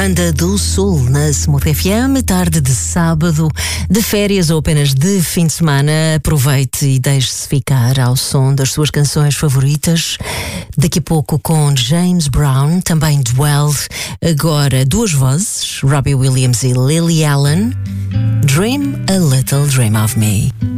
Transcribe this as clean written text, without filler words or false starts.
Banda do Sul na Smooth FM, tarde de sábado, de férias ou apenas de fim de semana. Aproveite e deixe-se ficar ao som das suas canções favoritas. Daqui a pouco com James Brown, também Dwell. Agora duas vozes, Robbie Williams e Lily Allen. Dream a Little Dream of Me.